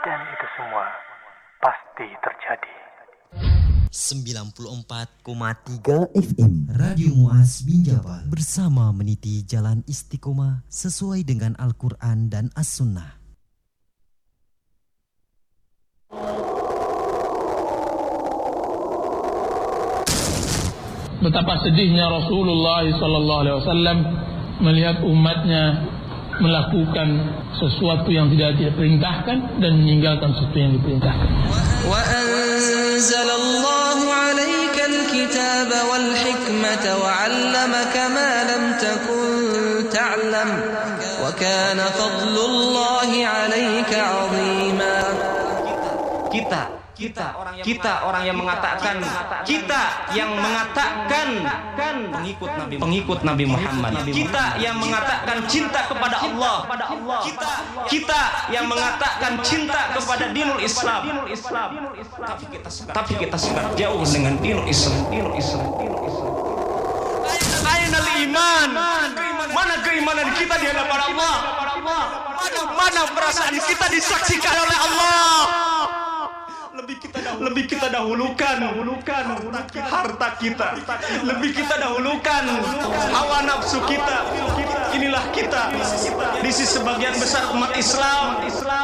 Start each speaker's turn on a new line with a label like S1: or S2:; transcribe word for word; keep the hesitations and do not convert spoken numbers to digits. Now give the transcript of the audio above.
S1: Dan itu semua pasti terjadi.
S2: sembilan puluh empat koma tiga F M Radio Muaz Binjabal bersama meniti jalan istiqomah sesuai dengan Al-Quran dan As-Sunnah.
S3: Betapa sedihnya Rasulullah sallallahu alaihi wasallam melihat umatnya melakukan sesuatu yang tidak diperintahkan dan meninggalkan sesuatu yang diperintahkan.
S4: Wa anzalallahu 'alaikal kitaba wal hikmata wa 'allamaka ma lam takun ta'lam wa kana fadlullahi 'alaika 'azima.
S5: Kita Kita, kita orang yang mengatakan, kita yang mengatakan pengikut Nabi, pengikut Nabi Muhammad. Kita yang mengatakan cinta kepada Allah. Kita, kita yang mengatakan cinta kepada dinul Islam. Tapi kita, tapi kita sangat jauh dengan dinul Islam. Dinul Islam. Dinul Islam. Ainal iman. Mana keimanan kita di hadapan Allah? Mana, mana perasaan kita disaksikan oleh Allah? Lebih kita dahulukan, lebih kita dahulukan, dahulukan harta kita, lebih kita dahulukan hawa nafsu kita. Inilah kita di sisi sebagian besar umat Islam.